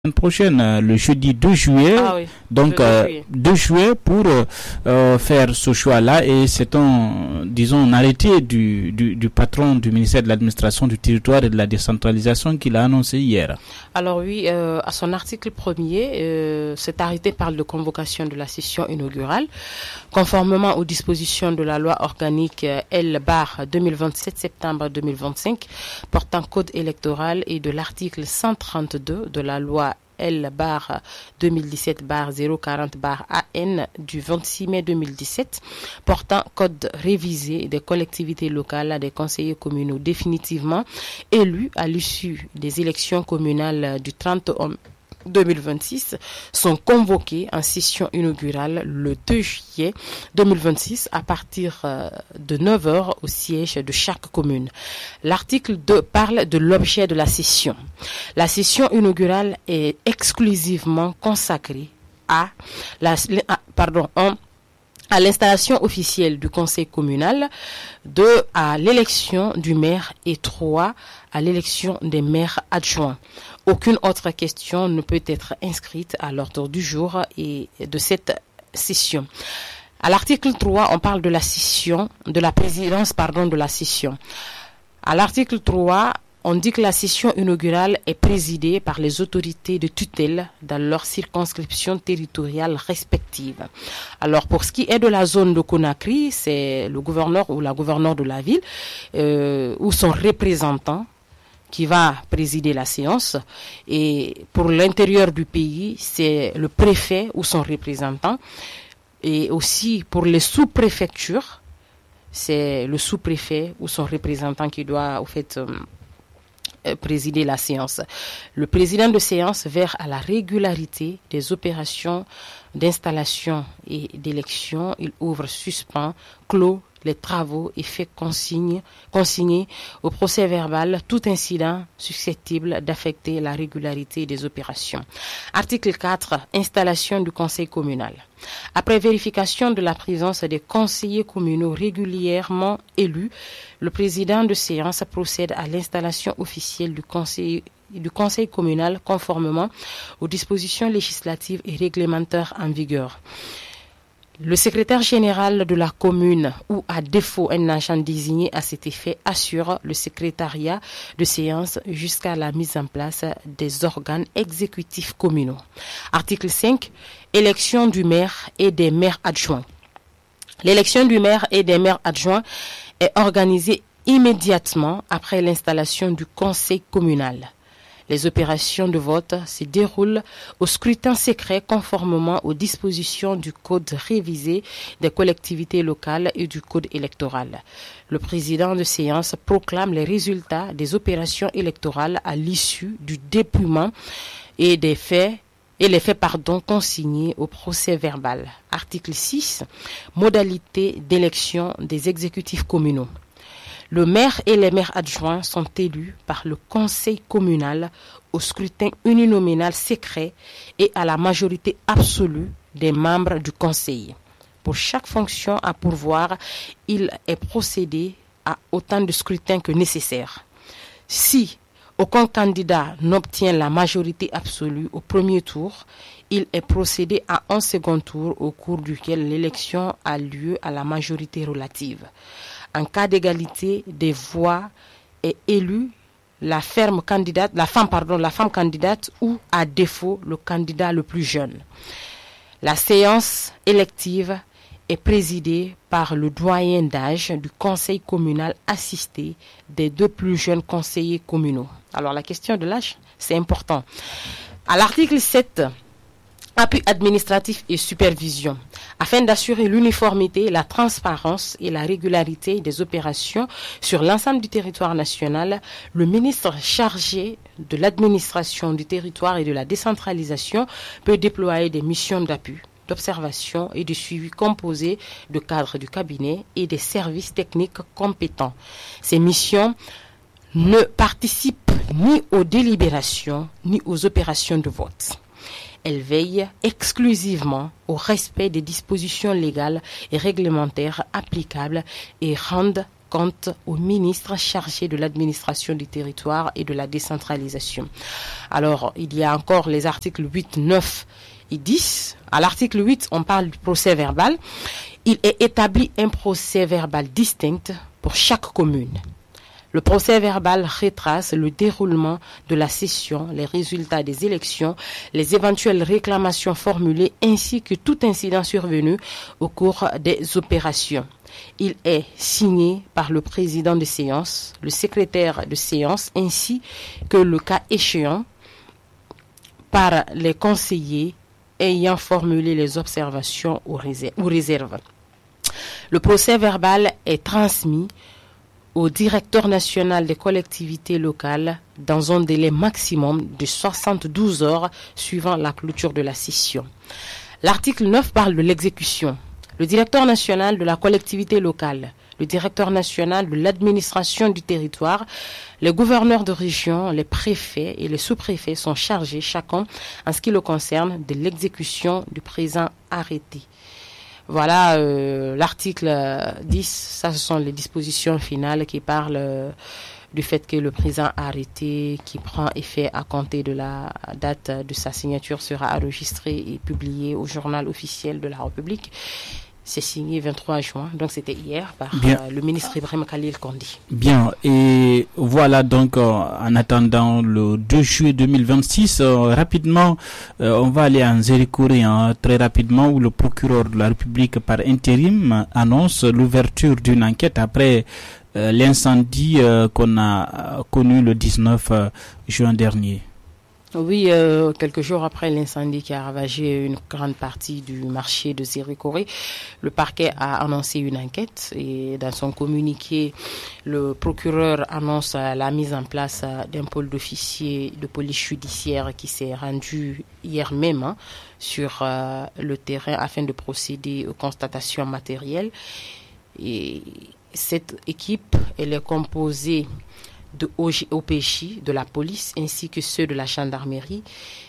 Prochaine, le jeudi 2 juillet, donc 2 juillet pour faire ce choix-là, et c'est un arrêté du patron du ministère de l'administration du territoire et de la décentralisation qu'il a annoncé hier. Alors oui, à son article premier, cet arrêté parle de convocation de la session inaugurale, conformément aux dispositions de la loi organique L-2027 septembre 2025 portant code électoral et de l'article 132 de la loi L-2017-040-AN du 26 mai 2017 portant code révisé des collectivités locales des conseillers communaux définitivement élus à l'issue des élections communales du 30 2026 sont convoqués en session inaugurale le 2 juillet 2026 à partir de 9h au siège de chaque commune. L'article 2 parle de l'objet de la session. La session inaugurale est exclusivement consacrée à l'installation officielle du conseil communal, 2 à l'élection du maire et 3 à l'élection des maires adjoints. Aucune autre question ne peut être inscrite à l'ordre du jour et de cette session. À l'article 3, on parle de la session, de la présidence, de la session. À l'article 3, on dit que la session inaugurale est présidée par les autorités de tutelle dans leur circonscription territoriale respective. Alors, pour ce qui est de la zone de Conakry, c'est le gouverneur ou la gouverneure de la ville ou son représentant qui va présider la séance. Et pour l'intérieur du pays, c'est le préfet ou son représentant. Et aussi pour les sous-préfectures, c'est le sous-préfet ou son représentant qui doit, présider la séance. Le président de séance veille à la régularité des opérations d'installation et d'élection. Il ouvre, suspend, clôt les travaux et fait consigner au procès verbal tout incident susceptible d'affecter la régularité des opérations. Article 4. Installation du conseil communal. Après vérification de la présence des conseillers communaux régulièrement élus, le président de séance procède à l'installation officielle du conseil communal conformément aux dispositions législatives et réglementaires en vigueur. Le secrétaire général de la commune ou à défaut un agent désigné à cet effet assure le secrétariat de séance jusqu'à la mise en place des organes exécutifs communaux. Article 5. Élection du maire et des maires adjoints. L'élection du maire et des maires adjoints est organisée immédiatement après l'installation du conseil communal. Les opérations de vote se déroulent au scrutin secret conformément aux dispositions du code révisé des collectivités locales et du code électoral. Le président de séance proclame les résultats des opérations électorales à l'issue du dépouillement et les faits consignés au procès verbal. Article 6. Modalité d'élection des exécutifs communaux. Le maire et les maires adjoints sont élus par le conseil communal au scrutin uninominal secret et à la majorité absolue des membres du conseil. Pour chaque fonction à pourvoir, il est procédé à autant de scrutins que nécessaire. Si aucun candidat n'obtient la majorité absolue au premier tour, il est procédé à un second tour au cours duquel l'élection a lieu à la majorité relative. En cas d'égalité des voix est élue la femme candidate ou à défaut le candidat le plus jeune. La séance élective est présidée par le doyen d'âge du conseil communal assisté des 2 plus jeunes conseillers communaux. Alors la question de l'âge, c'est important. À l'article 7, appui administratif et supervision. Afin d'assurer l'uniformité, la transparence et la régularité des opérations sur l'ensemble du territoire national, le ministre chargé de l'administration du territoire et de la décentralisation peut déployer des missions d'appui, d'observation et de suivi composées de cadres du cabinet et des services techniques compétents. Ces missions ne participent ni aux délibérations ni aux opérations de vote. Elle veille exclusivement au respect des dispositions légales et réglementaires applicables et rendent compte au ministre chargé de l'administration du territoire et de la décentralisation. Alors, il y a encore les articles 8, 9 et 10. À l'article 8, on parle du procès verbal. Il est établi un procès verbal distinct pour chaque commune. Le procès verbal retrace le déroulement de la session, les résultats des élections, les éventuelles réclamations formulées ainsi que tout incident survenu au cours des opérations. Il est signé par le président de séance, le secrétaire de séance ainsi que le cas échéant par les conseillers ayant formulé les observations ou réserves. Le procès verbal est transmis au directeur national des collectivités locales dans un délai maximum de 72 heures suivant la clôture de la session. L'article 9 parle de l'exécution. Le directeur national de la collectivité locale, le directeur national de l'administration du territoire, les gouverneurs de région, les préfets et les sous-préfets sont chargés chacun en ce qui le concerne de l'exécution du présent arrêté. Voilà l'article 10, ça ce sont les dispositions finales qui parlent du fait que le présent arrêté qui prend effet à compter de la date de sa signature sera enregistré et publié au journal officiel de la République. C'est signé 23 juin, donc c'était hier par le ministre Ibrahim Khalil Kondi. Bien, et voilà donc en attendant le 2 juillet 2026, rapidement, on va aller en Zérikouré très rapidement où le procureur de la République par intérim annonce l'ouverture d'une enquête après l'incendie qu'on a connu le 19 juin dernier. Oui, quelques jours après l'incendie qui a ravagé une grande partie du marché de Zérikouré, le parquet a annoncé une enquête et dans son communiqué, le procureur annonce la mise en place d'un pôle d'officiers de police judiciaire qui s'est rendu hier même sur le terrain afin de procéder aux constatations matérielles. Et cette équipe, elle est composée de OPJ, de la police, ainsi que ceux de la gendarmerie.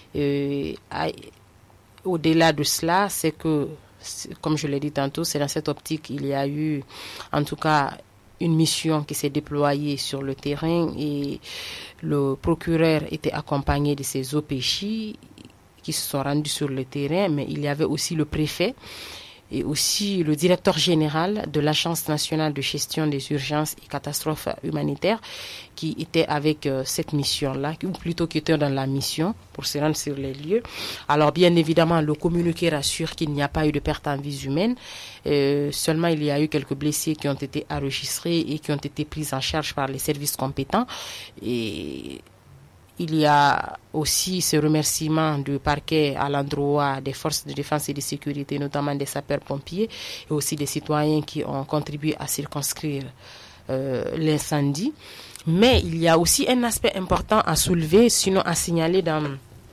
Au-delà de cela, c'est que, comme je l'ai dit tantôt, c'est dans cette optique qu'il y a eu, en tout cas, une mission qui s'est déployée sur le terrain et le procureur était accompagné de ses OPJ qui se sont rendus sur le terrain, mais il y avait aussi le préfet et aussi le directeur général de l'Agence nationale de gestion des urgences et catastrophes humanitaires qui était avec cette mission-là, ou plutôt qui était dans la mission pour se rendre sur les lieux. Alors bien évidemment, le communiqué rassure qu'il n'y a pas eu de perte en vie humaine, seulement il y a eu quelques blessés qui ont été enregistrés et qui ont été pris en charge par les services compétents. Et il y a aussi ce remerciement du parquet à l'endroit des forces de défense et de sécurité, notamment des sapeurs-pompiers et aussi des citoyens qui ont contribué à circonscrire l'incendie. Mais il y a aussi un aspect important à soulever, sinon à signaler dans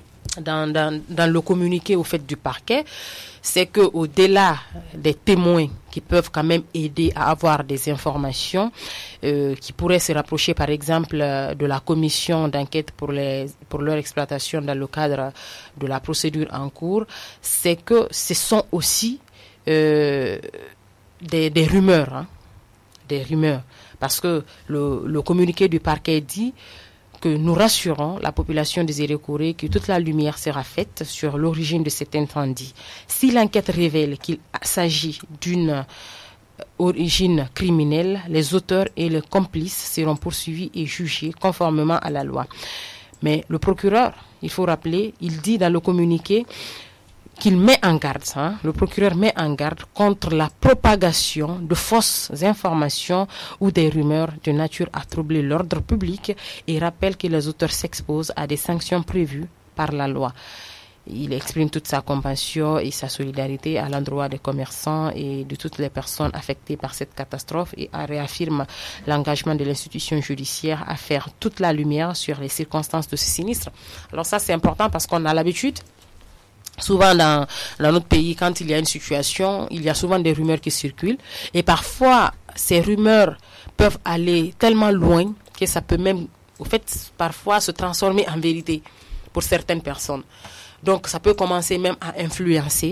le communiqué au fait du parquet, c'est que au-delà des témoins qui peuvent quand même aider à avoir des informations qui pourraient se rapprocher par exemple de la commission d'enquête pour leur exploitation dans le cadre de la procédure en cours, c'est que ce sont aussi des rumeurs, des rumeurs, parce que le communiqué du parquet dit que nous rassurons la population de Zérikouré que toute la lumière sera faite sur l'origine de cet incendie. Si l'enquête révèle qu'il s'agit d'une origine criminelle, les auteurs et les complices seront poursuivis et jugés conformément à la loi. Mais le procureur, il faut rappeler, il dit dans le communiqué qu'il met en garde, le procureur met en garde contre la propagation de fausses informations ou des rumeurs de nature à troubler l'ordre public et rappelle que les auteurs s'exposent à des sanctions prévues par la loi. Il exprime toute sa compassion et sa solidarité à l'endroit des commerçants et de toutes les personnes affectées par cette catastrophe et réaffirme l'engagement de l'institution judiciaire à faire toute la lumière sur les circonstances de ce sinistre. Alors ça, c'est important parce qu'on a l'habitude. Souvent dans notre pays, quand il y a une situation, il y a souvent des rumeurs qui circulent. Et parfois, ces rumeurs peuvent aller tellement loin que ça peut même, au fait, parfois se transformer en vérité pour certaines personnes. Donc, ça peut commencer même à influencer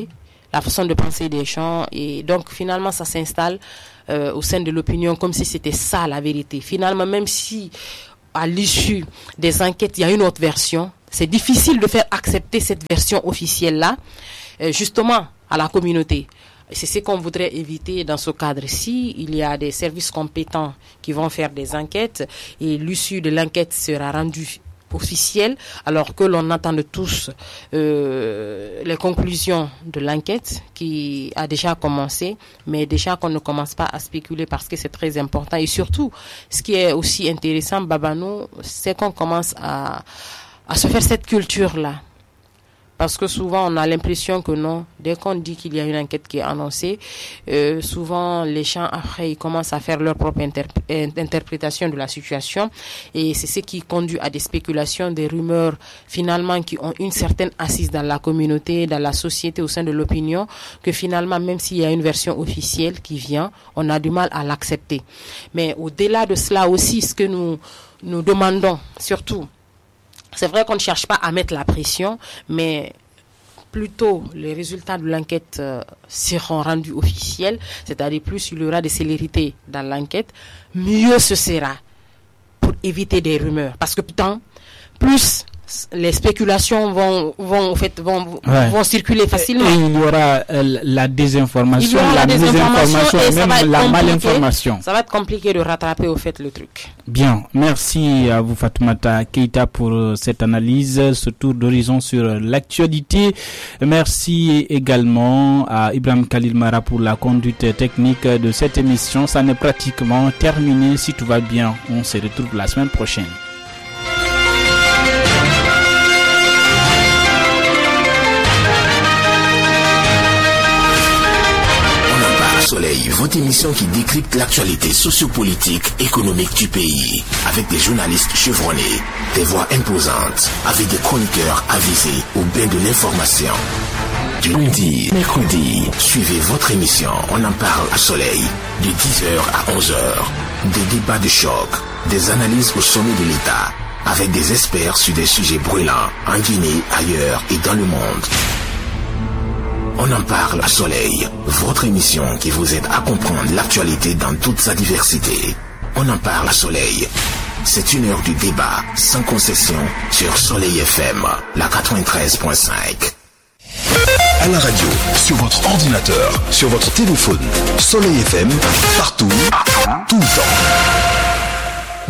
la façon de penser des gens, et donc finalement ça s'installe au sein de l'opinion comme si c'était ça la vérité. Finalement, même si à l'issue des enquêtes il y a une autre version, c'est difficile de faire accepter cette version officielle-là justement à la communauté. C'est ce qu'on voudrait éviter dans ce cadre-ci. Il y a des services compétents qui vont faire des enquêtes et l'issue de l'enquête sera rendue officielle, alors que l'on attend de tous les conclusions de l'enquête qui a déjà commencé, mais déjà qu'on ne commence pas à spéculer parce que c'est très important. Et surtout, ce qui est aussi intéressant, Babanou, c'est qu'on commence à se faire cette culture-là. Parce que souvent, on a l'impression que non, dès qu'on dit qu'il y a une enquête qui est annoncée, souvent, les gens, après, ils commencent à faire leur propre interprétation de la situation. Et c'est ce qui conduit à des spéculations, des rumeurs, finalement, qui ont une certaine assise dans la communauté, dans la société, au sein de l'opinion, que finalement, même s'il y a une version officielle qui vient, on a du mal à l'accepter. Mais au-delà de cela aussi, ce que nous demandons, surtout, c'est vrai qu'on ne cherche pas à mettre la pression, mais plutôt les résultats de l'enquête seront rendus officiels, c'est-à-dire plus il y aura de célérité dans l'enquête, mieux ce sera pour éviter des rumeurs. Parce que pourtant, plus les spéculations vont circuler facilement. Et il y aura la désinformation, la mésinformation et même la malinformation. Ça va être compliqué de rattraper au fait le truc. Bien, merci à vous Fatoumata Keita pour cette analyse, ce tour d'horizon sur l'actualité. Merci également à Ibrahim Khalil Mara pour la conduite technique de cette émission. Ça n'est pratiquement terminé. Si tout va bien, on se retrouve la semaine prochaine. Soleil, votre émission qui décrypte l'actualité sociopolitique, économique du pays, avec des journalistes chevronnés, des voix imposantes, avec des chroniqueurs avisés au bain de l'information. Du lundi, mercredi, suivez votre émission On en parle à Soleil, de 10h à 11h. Des débats de choc, des analyses au sommet de l'État, avec des experts sur des sujets brûlants, en Guinée, ailleurs et dans le monde. On en parle à Soleil, votre émission qui vous aide à comprendre l'actualité dans toute sa diversité. On en parle à Soleil. C'est une heure du débat, sans concession, sur Soleil FM, la 93.5. À la radio, sur votre ordinateur, sur votre téléphone, Soleil FM, partout, tout le temps.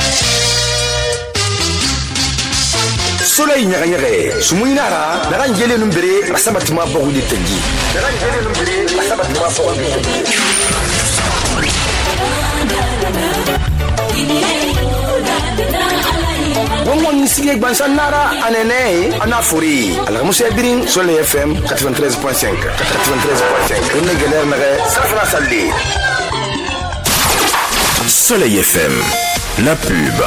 Soleil nyaganyage sumuinara narangele numbere masabatima bogu de tengi narangele numbere masabatima bogu de tengi wongon nisige gbansan nara anene anafuri ala musabirin Soleil FM 93.5 une galère nare safra salli Soleil FM, la pub.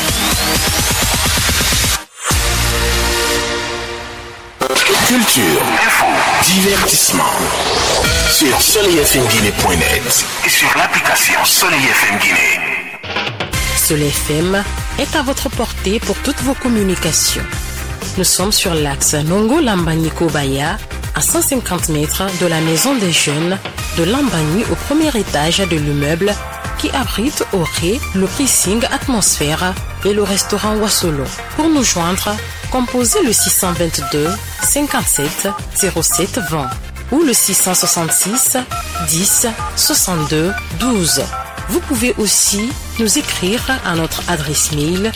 Culture, info, divertissement. Sur soleilfmguinée.net et sur l'application Soleil FM Guinée. Soleil FM est à votre portée pour toutes vos communications. Nous sommes sur l'axe Nongo-Lambani-Kobaya, à 150 mètres de la maison des jeunes de Lambani au premier étage de l'immeuble qui abrite au rez le pressing Atmosphère et le restaurant Wassolo. Pour nous joindre, composez le 622 57 07 20 ou le 666 10 62 12. Vous pouvez aussi nous écrire à notre adresse mail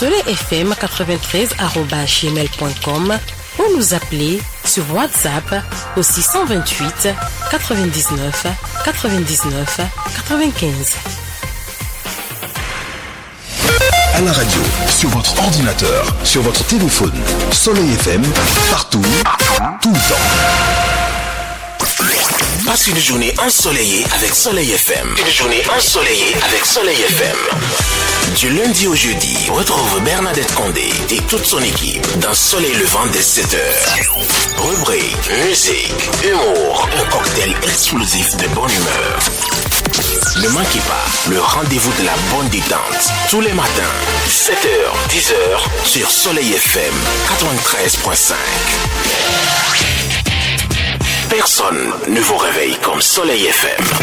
soleilfm93@gmail.com ou nous appeler sur WhatsApp au 628 99 99 95. À la radio, sur votre ordinateur, sur votre téléphone, Soleil FM, partout, tout le temps. Passe une journée ensoleillée avec Soleil FM. Une journée ensoleillée avec Soleil FM. Du lundi au jeudi, retrouve Bernadette Condé et toute son équipe dans Soleil Levant dès 7h. Rubrique, musique, humour, un cocktail explosif de bonne humeur. Ne manquez pas le rendez-vous de la bonne détente. Tous les matins, 7h, 10h, sur Soleil FM 93.5. Personne ne vous réveille comme Soleil FM.